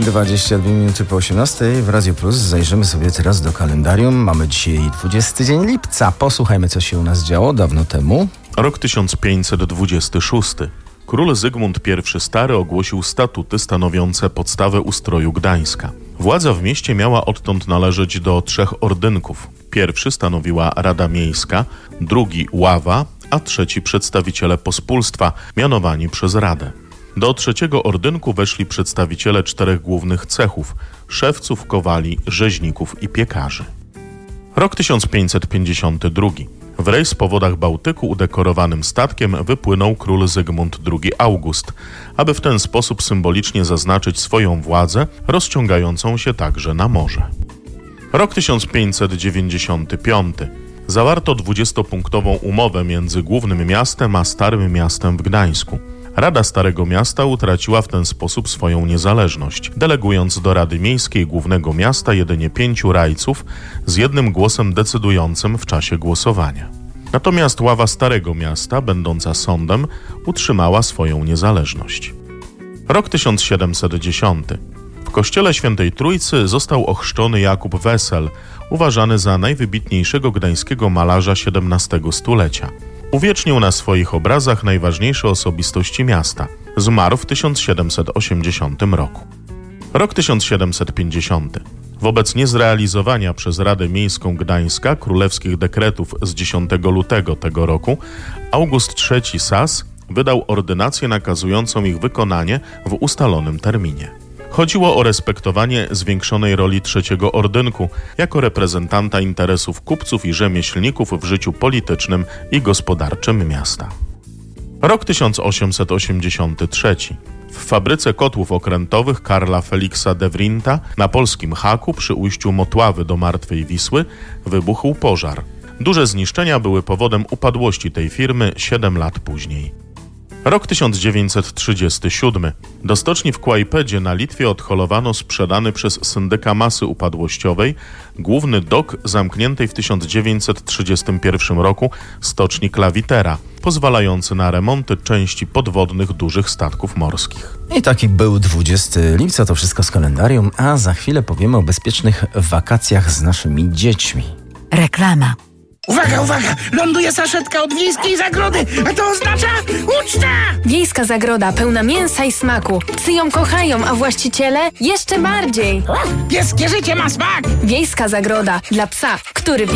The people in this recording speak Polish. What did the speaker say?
22 minuty po 18 w Radio Plus. Zajrzymy sobie teraz do kalendarium. Mamy dzisiaj 20 dzień lipca. Posłuchajmy, co się u nas działo dawno temu. Rok 1526. Król Zygmunt I Stary ogłosił statuty stanowiące podstawę ustroju Gdańska. Władza w mieście miała odtąd należeć do 3 ordynków. Pierwszy stanowiła Rada Miejska, drugi ława, a trzeci przedstawiciele pospólstwa, mianowani przez Radę. Do 3 ordynku weszli przedstawiciele 4 głównych cechów: szewców, kowali, rzeźników i piekarzy. Rok 1552. W rejs po wodach Bałtyku udekorowanym statkiem wypłynął król Zygmunt II August, aby w ten sposób symbolicznie zaznaczyć swoją władzę, rozciągającą się także na morze. Rok 1595. Zawarto 20-punktową umowę między głównym miastem a Starym Miastem w Gdańsku. Rada Starego Miasta utraciła w ten sposób swoją niezależność, delegując do Rady Miejskiej Głównego Miasta jedynie 5 rajców z jednym głosem decydującym w czasie głosowania. Natomiast ława Starego Miasta, będąca sądem, utrzymała swoją niezależność. Rok 1710. W kościele Świętej Trójcy został ochrzczony Jakub Wesel, uważany za najwybitniejszego gdańskiego malarza XVII stulecia. Uwiecznił na swoich obrazach najważniejsze osobistości miasta. Zmarł w 1780 roku. Rok 1750. Wobec niezrealizowania przez Radę Miejską Gdańska królewskich dekretów z 10 lutego tego roku August III Sas wydał ordynację nakazującą ich wykonanie w ustalonym terminie. Chodziło o respektowanie zwiększonej roli 3 ordynku jako reprezentanta interesów kupców i rzemieślników w życiu politycznym i gospodarczym miasta. Rok 1883. W fabryce kotłów okrętowych Karla Feliksa de Vrinta na polskim Haku przy ujściu Motławy do Martwej Wisły wybuchł pożar. Duże zniszczenia były powodem upadłości tej firmy 7 lat później. Rok 1937. Do stoczni w Kłajpedzie na Litwie odholowano sprzedany przez syndyka masy upadłościowej główny dok zamkniętej w 1931 roku stoczni Klawitera, pozwalający na remonty części podwodnych dużych statków morskich. I taki był 20 lipca, to wszystko z kalendarium, a za chwilę powiemy o bezpiecznych wakacjach z naszymi dziećmi. Reklama. Uwaga, uwaga! Ląduje saszetka od Wiejskiej Zagrody, a to oznacza uczta! Wiejska Zagroda pełna mięsa i smaku. Psy ją kochają, a właściciele jeszcze bardziej. Pieskie życie ma smak! Wiejska Zagroda dla psa, który